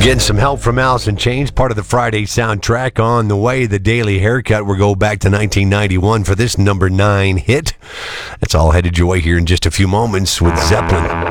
Getting some help from Alice in Chains, part of the Friday soundtrack. On the way, the Daily Haircut. We'll go back to 1991 for this number 9 hit. That's all headed your way here in just a few moments with Zeppelin.